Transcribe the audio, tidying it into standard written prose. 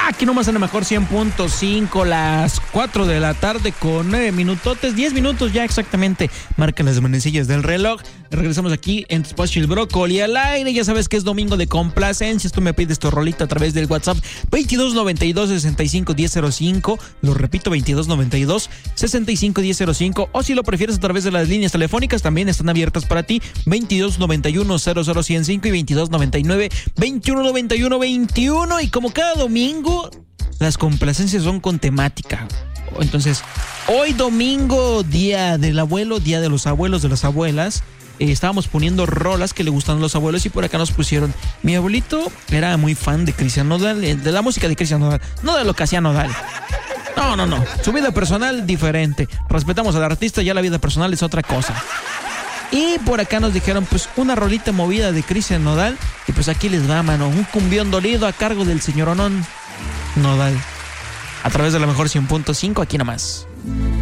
Aquí nomás en la mejor 100.5, las 4 de la tarde con 9 minutotes, 10 minutos ya exactamente, marcan las manecillas del reloj. Regresamos aquí en tu espacio El Brócoli al aire. Ya sabes que es domingo de complacencias. Tú me pides tu rolita a través del WhatsApp 2292-651005. Lo repito, 2292-651005. O si lo prefieres a través de las líneas telefónicas, también están abiertas para ti, 2291-00105 y 2299-2191-21. Y como cada domingo, las complacencias son con temática. Entonces, hoy domingo, día del abuelo, día de los abuelos, de las abuelas, estábamos poniendo rolas que le gustan a los abuelos y por acá nos pusieron. Mi abuelito era muy fan de Cristian Nodal, de la música de Cristian Nodal, no de lo que hacía Nodal. No. Su vida personal diferente. Respetamos al artista, ya la vida personal es otra cosa. Y por acá nos dijeron, pues, una rolita movida de Cristian Nodal. Y pues aquí les va, mano, un cumbión dolido a cargo del señoronón Nodal. A través de la mejor 100.5, aquí nomás.